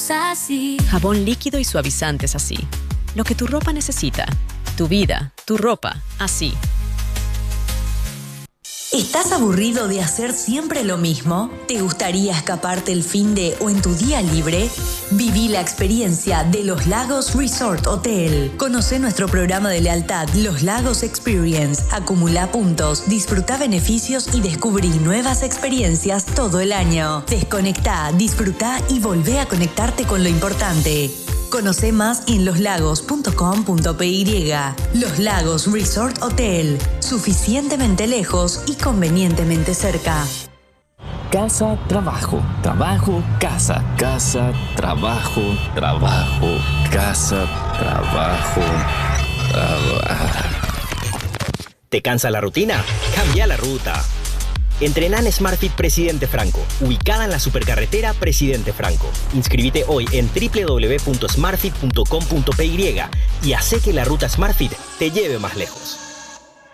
es así. Jabón líquido y suavizantes así. Lo que tu ropa necesita. Tu vida, tu ropa, así. ¿Estás aburrido de hacer siempre lo mismo? ¿Te gustaría escaparte el finde o en tu día libre? Viví la experiencia de Los Lagos Resort Hotel. Conoce nuestro programa de lealtad Los Lagos Experience. Acumula puntos, disfruta beneficios y descubrí nuevas experiencias todo el año. Desconectá, disfruta y volvé a conectarte con lo importante. Conoce más en loslagos.com.py. Los Lagos Resort Hotel. Suficientemente lejos y convenientemente cerca. Casa, trabajo, trabajo, casa, casa, trabajo, trabajo, casa, trabajo, trabajo. ¿Te cansa la rutina? Cambia la ruta. Entrená en SmartFit Presidente Franco, ubicada en la supercarretera Presidente Franco. Inscríbete hoy en www.smartfit.com.py y hace que la ruta SmartFit te lleve más lejos.